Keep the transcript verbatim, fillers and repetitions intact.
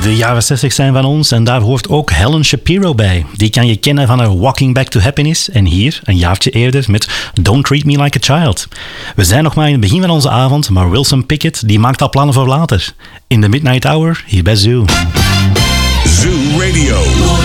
De jaren zestig zijn van ons en daar hoort ook Helen Shapiro bij. Die kan je kennen van haar Walking Back to Happiness en hier, een jaartje eerder, met Don't Treat Me Like a Child. We zijn nog maar in het begin van onze avond, maar Wilson Pickett die maakt al plannen voor later. In de Midnight Hour, hier bij Zoo. Zoo Radio.